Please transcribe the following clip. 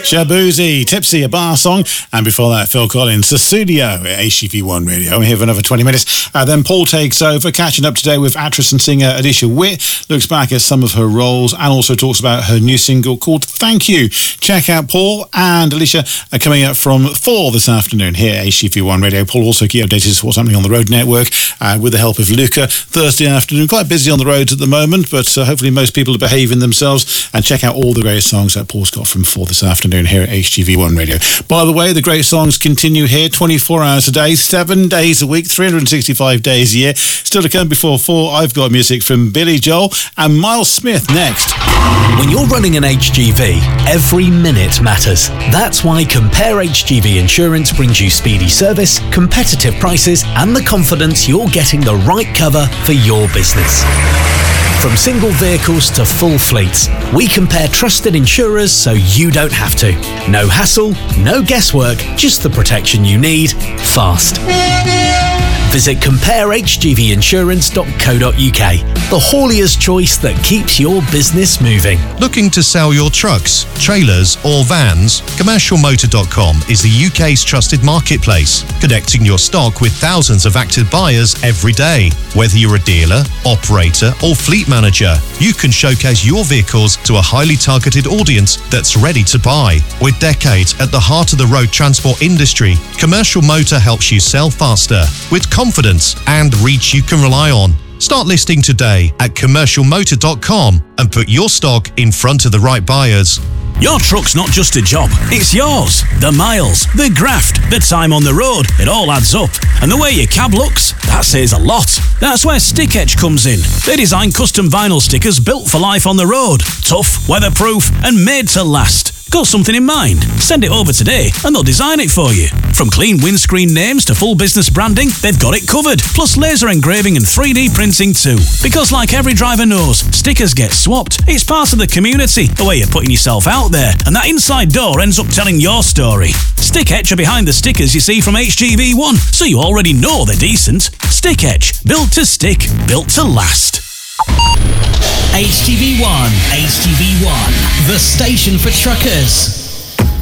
Shaboozey, Tipsy, a bar song. And before that, Phil Collins, Sussudio at HTV1 Radio. I'm here for another 20 minutes. Then Paul takes over, catching up today with actress and singer Alicia Witt. Looks back at some of her roles and also talks about her new single called Thank You. Check out Paul and Alicia are coming up from 4 this afternoon here at HTV1 Radio. Paul also keep updated as to what's happening on the Road Network with the help of Luca. Thursday afternoon, quite busy on the roads at the moment, but hopefully most people are behaving themselves. And check out all the great songs that Paul's got from 4 this afternoon here at HTV1 Radio. By the way, the great songs continue here 24 hours a day, 7 days a week, 365 days a year. Still to come before 4, I've got music from Billy Joel and Miles Smith next. When you're running an HGV, every minute matters. That's why Compare HGV Insurance brings you speedy service, competitive prices, and the confidence you're getting the right cover for your business. From single vehicles to full fleets, we compare trusted insurers so you don't have to. No hassle, no guesswork, just the protection you need, fast. Visit comparehgvinsurance.co.uk, the haulier's choice that keeps your business moving. Looking to sell your trucks, trailers or vans? CommercialMotor.com is the UK's trusted marketplace, connecting your stock with thousands of active buyers every day. Whether you're a dealer, operator or fleet manager, you can showcase your vehicles to a highly targeted audience that's ready to buy. With decades at the heart of the road transport industry, Commercial Motor helps you sell faster, with confidence and reach you can rely on. Start listing today at commercialmotor.com and put your stock in front of the right buyers. Your truck's not just a job, it's yours. The miles, the graft, the time on the road, it all adds up. And the way your cab looks, that says a lot. That's where Stick Etch comes in. They design custom vinyl stickers built for life on the road. Tough, weatherproof, and made to last. Got something in mind? Send it over today and they'll design it for you. From clean windscreen names to full business branding, they've got it covered. Plus laser engraving and 3D printing too. Because like every driver knows, stickers get swapped. It's part of the community, the way you're putting yourself out there. And that inside door ends up telling your story. Stick Etch are behind the stickers you see from HGV1, so you already know they're decent. Stick Etch, built to stick, built to last. HTV1, the station for truckers.